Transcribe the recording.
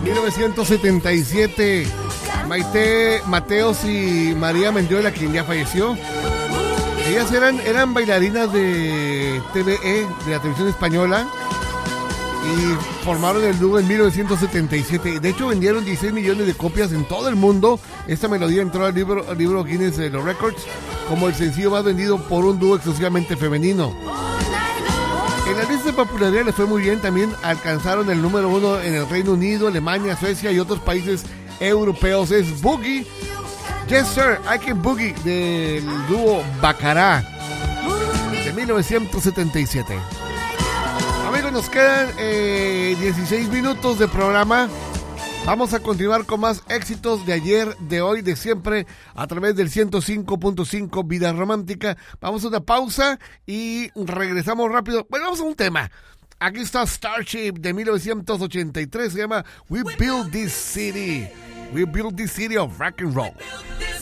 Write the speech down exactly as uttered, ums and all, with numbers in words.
mil novecientos setenta y siete, Maite Mateos y María Mendiola, quien ya falleció. Ellas eran, eran bailarinas de T V E, de la televisión española, y formaron el dúo en mil novecientos setenta y siete. De hecho, vendieron dieciséis millones de copias en todo el mundo. Esta melodía entró al libro, al libro Guinness de los Records como el sencillo más vendido por un dúo exclusivamente femenino. En la lista de popularidad les fue muy bien. También alcanzaron el número uno en el Reino Unido, Alemania, Suecia y otros países europeos. Es Boogie, Yes Sir, I Can Boogie, del dúo Bacará, de mil novecientos setenta y siete. Amigos, nos quedan eh, dieciséis minutos de programa. Vamos a continuar con más éxitos de ayer, de hoy, de siempre, a través del ciento cinco punto cinco Vida Romántica. Vamos a una pausa y regresamos rápido. Bueno, vamos a un tema. Aquí está Starship de mil novecientos ochenta y tres. Se llama We Build This City. We Build This City of Rock and Roll.